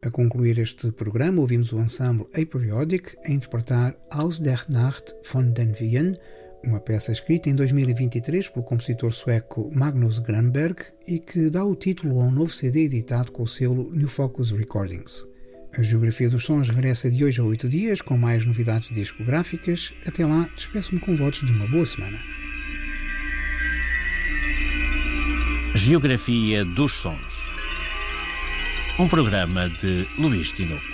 A concluir este programa, ouvimos o ensemble Aperiodic a interpretar Aus der Nacht von den Wehen, uma peça escrita em 2023 pelo compositor sueco Magnus Granberg e que dá o título a um novo CD editado com o selo New Focus Recordings. A Geografia dos Sons regressa de hoje a 8 dias com mais novidades discográficas. Até lá, despeço-me com votos de uma boa semana. Geografia dos Sons. Um programa de Luís Tinoco.